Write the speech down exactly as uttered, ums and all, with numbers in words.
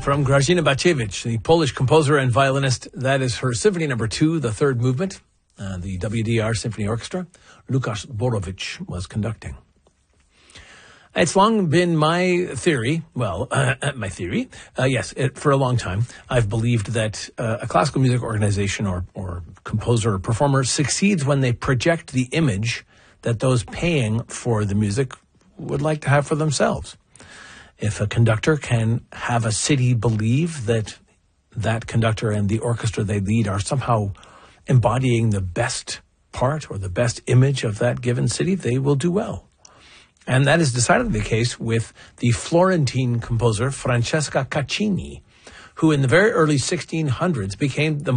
From Grażyna Bacewicz, the Polish composer and violinist, that is her Symphony Number Two, the third movement. Uh, the W D R Symphony Orchestra. Lukasz Borowicz was conducting. It's long been my theory, well, uh, my theory, uh, yes, it, for a long time, I've believed that uh, a classical music organization or, or composer or performer succeeds when they project the image that those paying for the music would like to have for themselves. If a conductor can have a city believe that that conductor and the orchestra they lead are somehow embodying the best part or the best image of that given city, they will do well. And that is decidedly the case with the Florentine composer Francesca Caccini, who in the very early sixteen hundreds became the